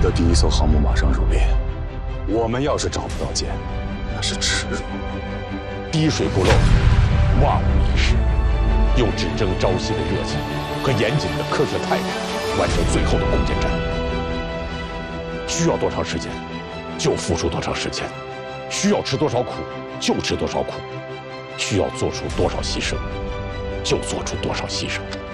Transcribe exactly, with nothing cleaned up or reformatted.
的第一艘航母马上入列，我们要是找不到舰，那是耻辱。 滴水不漏，万无一失，用只争朝夕的热情和严谨的科学态度，完成最后的攻坚战。需要多长时间，就付出多长时间；需要吃多少苦，就吃多少苦；需要做出多少牺牲，就做出多少牺牲。